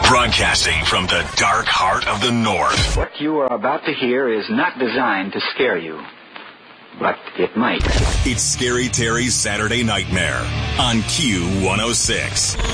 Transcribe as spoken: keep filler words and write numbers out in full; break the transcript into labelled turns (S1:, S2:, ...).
S1: Broadcasting from the dark heart of the North.
S2: What you are about to hear is not designed to scare you, but it might.
S1: It's Scary Terry's Saturday Nightmare on Q one oh six.